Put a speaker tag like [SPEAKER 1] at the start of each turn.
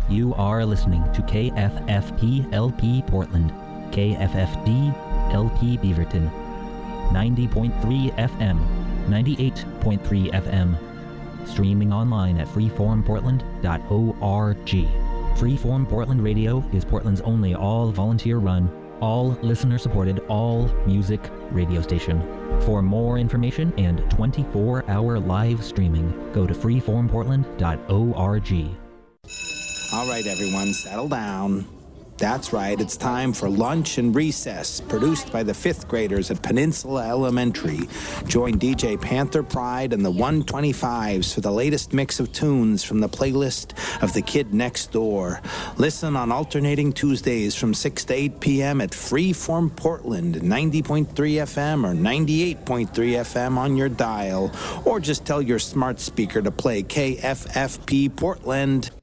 [SPEAKER 1] You are listening to KFFP LP Portland, KFFD LP Beaverton, 90.3 FM, 98.3 FM. Streaming online at freeformportland.org. Freeform Portland Radio is Portland's only all-volunteer-run, all-listener-supported, all-music radio station. For more information and 24-hour live streaming, go to freeformportland.org.
[SPEAKER 2] All right, everyone, settle down. That's right, it's time for Lunch and Recess, produced by the 5th graders at Peninsula Elementary. Join DJ Panther Pride and the 125s for the latest mix of tunes from the playlist of The Kid Next Door. Listen on alternating Tuesdays from 6 to 8 p.m. at Freeform Portland, 90.3 FM or 98.3 FM on your dial. Or just tell your smart speaker to play KFFP Portland.